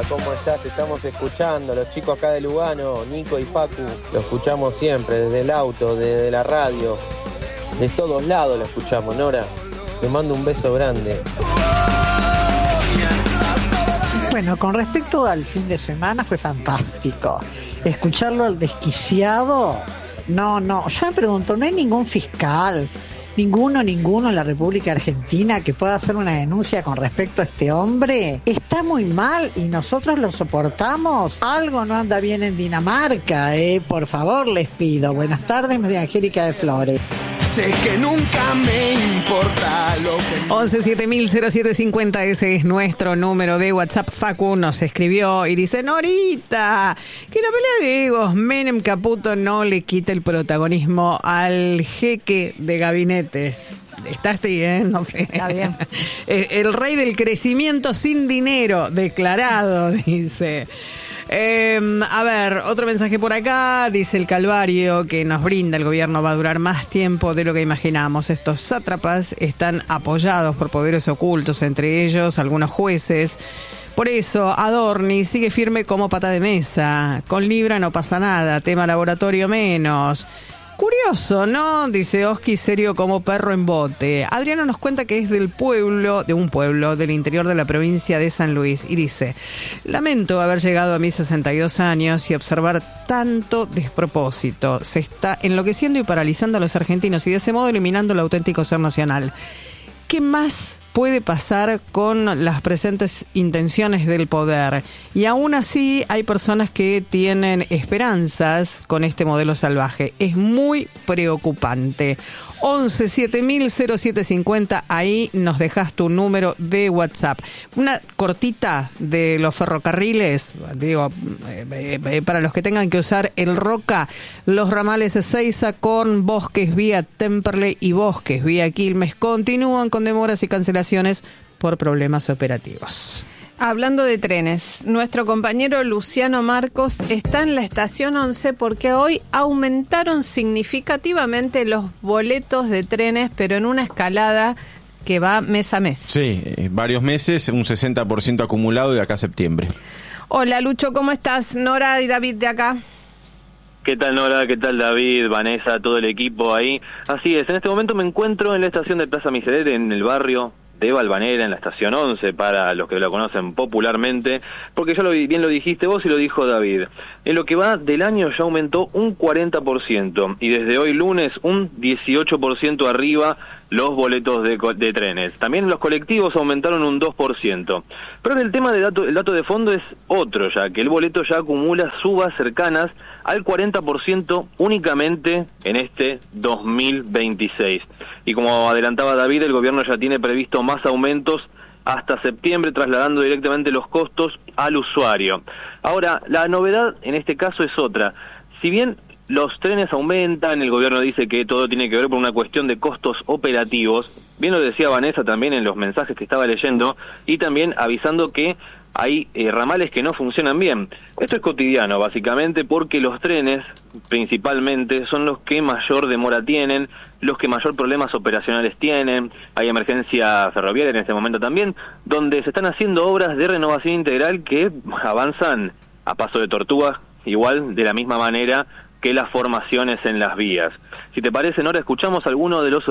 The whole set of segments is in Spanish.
¿cómo estás? Te estamos escuchando, los chicos acá de Lugano, Nico y Facu, lo escuchamos siempre, desde el auto, desde la radio, de todos lados lo escuchamos, Nora. Te mando un beso grande. Bueno, con respecto al fin de semana fue fantástico. Escucharlo al desquiciado, no, yo me pregunto, ¿no hay ningún fiscal, ninguno en la República Argentina que pueda hacer una denuncia con respecto a este hombre? Está muy mal y nosotros lo soportamos. Algo no anda bien en Dinamarca, por favor les pido. Buenas tardes, María Angélica de Flores. Sé que nunca me importa lo que... 11700750, ese es nuestro número de WhatsApp. Facu nos escribió y dice: Norita, que la pelea de egos Menem Caputo no le quita el protagonismo al jeque de gabinete. Estás bien, no sé. Está bien. El rey del crecimiento sin dinero, declarado, dice. A ver, otro mensaje por acá. Dice: el calvario que nos brinda el gobierno va a durar más tiempo de lo que imaginamos. Estos sátrapas están apoyados por poderes ocultos, entre ellos algunos jueces. Por eso Adorni sigue firme como pata de mesa. Con Libra no pasa nada, tema laboratorio menos. Curioso, ¿no? Dice Oski, serio como perro en bote. Adriano nos cuenta que es de un pueblo del interior de la provincia de San Luis. Y dice: lamento haber llegado a mis 62 años y observar tanto despropósito. Se está enloqueciendo y paralizando a los argentinos y de ese modo eliminando el auténtico ser nacional. ¿Qué más puede pasar con las presentes intenciones del poder? Y aún así hay personas que tienen esperanzas con este modelo salvaje. Es muy preocupante. 11700750, ahí nos dejas tu número de WhatsApp. Una cortita de los ferrocarriles, digo, para los que tengan que usar el Roca, los ramales Ezeiza con Bosques vía Temperley y Bosques vía Quilmes continúan con demoras y cancelaciones por problemas operativos. Hablando de trenes, nuestro compañero Luciano Marcos está en la estación 11 porque hoy aumentaron significativamente los boletos de trenes, pero en una escalada que va mes a mes. Sí, varios meses, un 60% acumulado de acá a septiembre. Hola Lucho, ¿cómo estás? Nora y David de acá. ¿Qué tal Nora? ¿Qué tal David, Vanessa, todo el equipo ahí? Así es, en este momento me encuentro en la estación de Plaza Miserere, en el barrio de Valvanera, en la estación 11, para los que lo conocen popularmente, porque ya bien lo dijiste vos y lo dijo David. En lo que va del año ya aumentó un 40%, y desde hoy lunes un 18% arriba los boletos de trenes. También los colectivos aumentaron un 2%. Pero el tema el dato de fondo es otro ya, que el boleto ya acumula subas cercanas al 40% únicamente en este 2026. Y como adelantaba David, el gobierno ya tiene previsto más aumentos hasta septiembre, trasladando directamente los costos al usuario. Ahora, la novedad en este caso es otra. Si bien los trenes aumentan, el gobierno dice que todo tiene que ver por una cuestión de costos operativos, bien lo decía Vanessa también en los mensajes que estaba leyendo, y también avisando que hay ramales que no funcionan bien. Esto es cotidiano, básicamente, porque los trenes, principalmente, son los que mayor demora tienen, los que mayor problemas operacionales tienen. Hay emergencia ferroviaria en este momento también, donde se están haciendo obras de renovación integral que avanzan a paso de tortuga, igual de la misma manera que las formaciones en las vías. Si te parece, Nora, escuchamos a algunos de los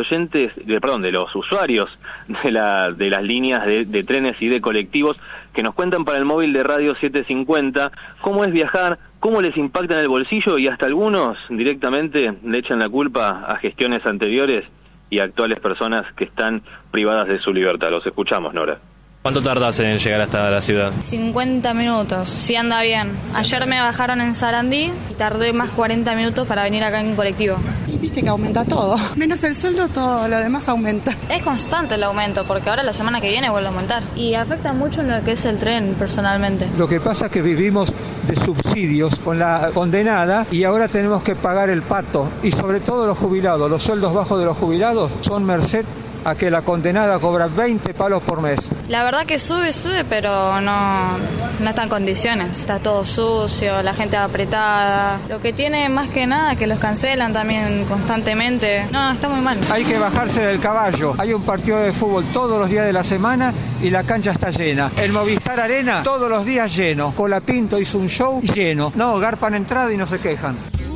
de los usuarios de las líneas de trenes y de colectivos que nos cuentan para el móvil de Radio 750 cómo es viajar, cómo les impacta en el bolsillo, y hasta algunos directamente le echan la culpa a gestiones anteriores y actuales personas que están privadas de su libertad. Los escuchamos, Nora. ¿Cuánto tardás en llegar hasta la ciudad? 50 minutos, si anda bien. Ayer me bajaron en Sarandí y tardé más 40 minutos para venir acá en colectivo. Y viste que aumenta todo, menos el sueldo, todo lo demás aumenta. Es constante el aumento, porque ahora la semana que viene vuelve a aumentar. Y afecta mucho en lo que es el tren, personalmente. Lo que pasa es que vivimos de subsidios con la condenada y ahora tenemos que pagar el pato. Y sobre todo los jubilados, los sueldos bajos de los jubilados son merced a que la condenada cobra 20 palos por mes. La verdad que sube, pero no está en condiciones. Está todo sucio, la gente apretada. Lo que tiene más que nada que los cancelan también constantemente. No, está muy mal. Hay que bajarse del caballo. Hay un partido de fútbol todos los días de la semana y la cancha está llena. El Movistar Arena todos los días lleno. Colapinto hizo un show lleno. No, garpan entrada y no se quejan.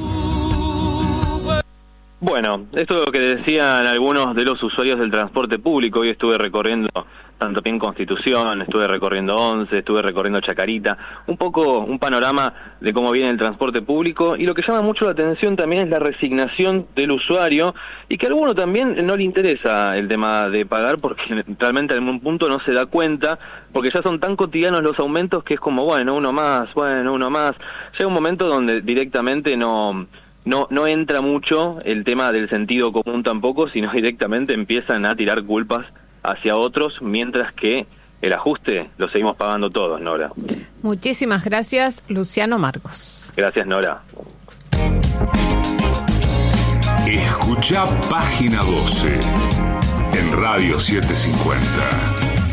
Bueno, esto es lo que decían algunos de los usuarios del transporte público. Hoy estuve recorriendo tanto bien Constitución, estuve recorriendo Once, estuve recorriendo Chacarita, un poco un panorama de cómo viene el transporte público, y lo que llama mucho la atención también es la resignación del usuario, y que a alguno también no le interesa el tema de pagar, porque realmente en algún punto no se da cuenta, porque ya son tan cotidianos los aumentos que es como, bueno, uno más. Llega un momento donde directamente no entra mucho el tema del sentido común tampoco, sino directamente empiezan a tirar culpas hacia otros, mientras que el ajuste lo seguimos pagando todos, Nora. Muchísimas gracias, Luciano Marcos. Gracias, Nora. Escucha Página 12 en Radio 750.